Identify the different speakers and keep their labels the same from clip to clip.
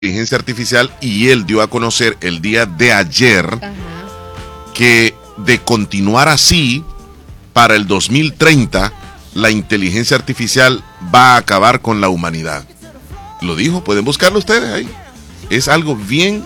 Speaker 1: inteligencia artificial, y él dio a conocer el día de ayer que de continuar así, para el 2030, la inteligencia artificial va a acabar con la humanidad. Lo dijo, pueden buscarlo ustedes ahí. Es algo bien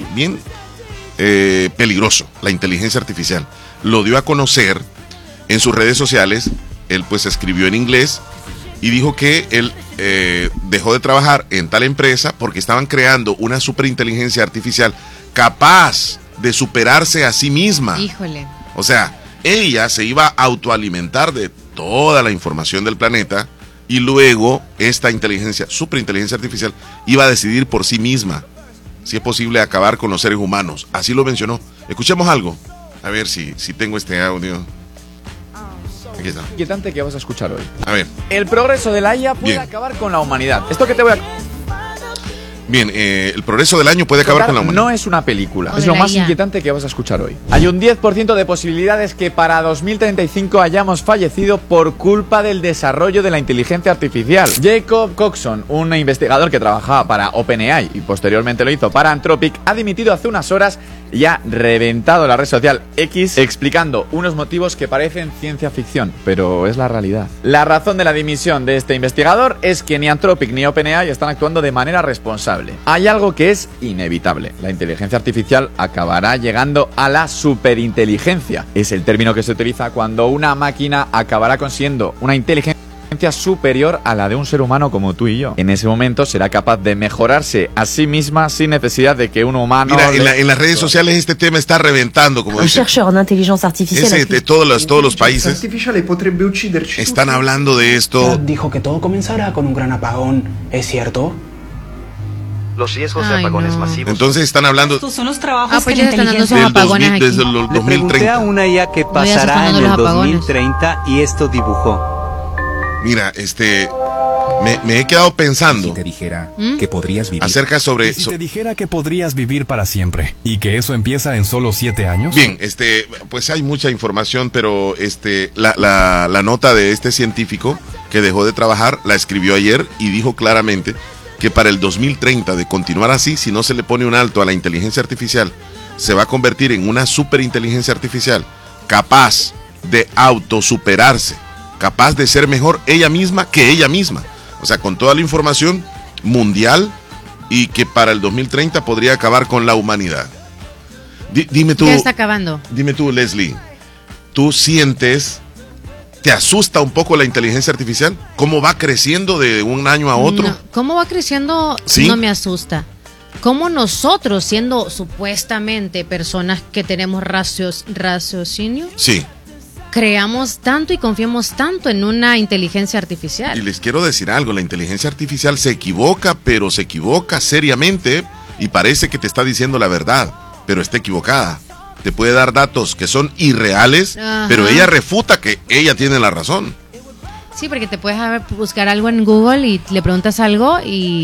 Speaker 1: peligroso, la inteligencia artificial. Lo dio a conocer en sus redes sociales. Él pues escribió en inglés y dijo que él dejó de trabajar en tal empresa porque estaban creando una superinteligencia artificial capaz de superarse a sí misma.
Speaker 2: Híjole.
Speaker 1: O sea, ella se iba a autoalimentar de toda la información del planeta y luego esta superinteligencia artificial iba a decidir por sí misma si es posible acabar con los seres humanos. Así lo mencionó. Escuchemos algo. A ver si tengo este audio. Aquí está.
Speaker 3: Inquietante que vas a escuchar hoy.
Speaker 1: A ver.
Speaker 3: El progreso de la IA puede acabar con la humanidad. Esto que te voy a...
Speaker 1: Bien, el progreso del año puede acabar con la humanidad.
Speaker 3: No es una película, es lo más inquietante que vas a escuchar hoy. Hay un 10% de posibilidades que para 2035 hayamos fallecido por culpa del desarrollo de la inteligencia artificial. Jacob Coxon, un investigador que trabajaba para OpenAI y posteriormente lo hizo para Anthropic, ha dimitido hace unas horas y ha reventado la red social X explicando unos motivos que parecen ciencia ficción, pero es la realidad. La razón de la dimisión de este investigador es que ni Anthropic ni OpenAI están actuando de manera responsable. Hay algo que es inevitable. La inteligencia artificial acabará llegando a la superinteligencia. Es el término que se utiliza cuando una máquina acabará consiguiendo una inteligencia superior a la de un ser humano como tú y yo. En ese momento será capaz de mejorarse a sí misma sin necesidad de que un humano...
Speaker 1: Mira, en las redes sociales este tema está reventando, como dice. De todos los países están hablando de esto.
Speaker 4: Dijo que todo comenzará con un gran apagón, ¿es cierto?
Speaker 5: Los riesgos de apagones masivos.
Speaker 1: Entonces están hablando.
Speaker 6: Estos son los trabajos
Speaker 2: pues ya están dando esos apagones aquí.
Speaker 1: Desde el
Speaker 5: Le pregunté
Speaker 1: 2030.
Speaker 5: a una IA que pasará en el 2030 y esto dibujó.
Speaker 1: Mira, me he quedado pensando.
Speaker 7: Si te dijera que podrías vivir.
Speaker 1: Acerca sobre.
Speaker 7: Si te dijera que podrías vivir para siempre y que eso empieza en solo 7 años.
Speaker 1: Bien, pues hay mucha información, pero la nota de este científico que dejó de trabajar la escribió ayer y dijo claramente que para el 2030, de continuar así, si no se le pone un alto a la inteligencia artificial, se va a convertir en una superinteligencia artificial capaz de autosuperarse, capaz de ser mejor ella misma que ella misma. O sea, con toda la información mundial, y que para el 2030 podría acabar con la humanidad. Dime tú.
Speaker 2: Ya está acabando.
Speaker 1: Dime tú, Leslie, ¿tú sientes... ¿Te asusta un poco la inteligencia artificial? ¿Cómo va creciendo de un año a otro?
Speaker 2: No, ¿cómo va creciendo? ¿Sí? No me asusta. ¿Cómo nosotros, siendo supuestamente personas que tenemos raciocinio, creamos tanto y confiamos tanto en una inteligencia artificial?
Speaker 1: Y les quiero decir algo, la inteligencia artificial se equivoca, pero se equivoca seriamente y parece que te está diciendo la verdad, pero está equivocada. Te puede dar datos que son irreales, pero ella refuta que ella tiene la razón.
Speaker 2: Sí, porque te puedes buscar algo en Google y le preguntas algo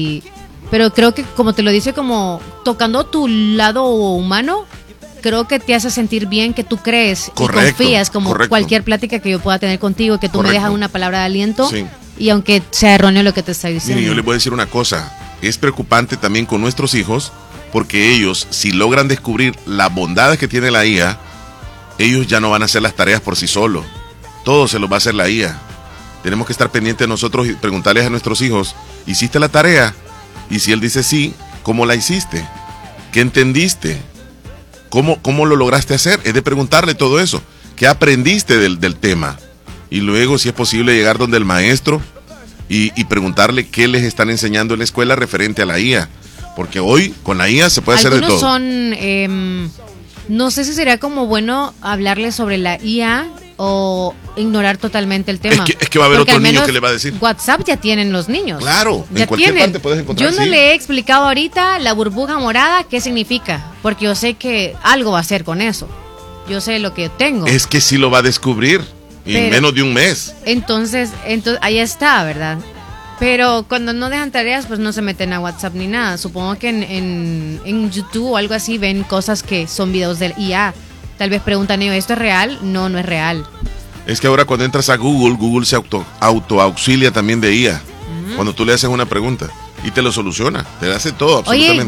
Speaker 2: pero creo que como te lo dice, como tocando tu lado humano, creo que te hace sentir bien, que tú crees y confías, como cualquier plática que yo pueda tener contigo, que tú me dejas una palabra de aliento, y aunque sea erróneo lo que te está diciendo.
Speaker 1: Mire, yo les voy a decir una cosa, es preocupante también con nuestros hijos, porque ellos, si logran descubrir las bondades que tiene la IA, ellos ya no van a hacer las tareas por sí solos. Todo se lo va a hacer la IA. Tenemos que estar pendientes de nosotros y preguntarles a nuestros hijos, ¿hiciste la tarea? Y si él dice sí, ¿cómo la hiciste? ¿Qué entendiste? ¿Cómo lo lograste hacer? Es de preguntarle todo eso. ¿Qué aprendiste del tema? Y luego, si es posible, llegar donde el maestro y preguntarle qué les están enseñando en la escuela referente a la IA. Porque hoy con la IA se puede hacer de todo.
Speaker 2: No sé si sería como bueno hablarle sobre la IA o ignorar totalmente el tema.
Speaker 1: Es que va a haber otro niño que le va a decir.
Speaker 2: WhatsApp ya tienen los niños.
Speaker 1: Claro, en cualquier parte puedes encontrar.
Speaker 2: Yo no le he explicado ahorita la burbuja morada qué significa, porque yo sé que algo va a hacer con eso. Yo sé lo que tengo.
Speaker 1: Es que sí lo va a descubrir en menos de un mes.
Speaker 2: Entonces ahí está, ¿verdad? Pero cuando no dejan tareas, pues no se meten a WhatsApp ni nada. Supongo que en YouTube o algo así ven cosas que son videos del IA. Tal vez preguntan ellos, ¿esto es real? No, no es real.
Speaker 1: Es que ahora cuando entras a Google se autoauxilia también de IA. Cuando tú le haces una pregunta. y te lo soluciona, te hace todo absolutamente.
Speaker 2: Oye,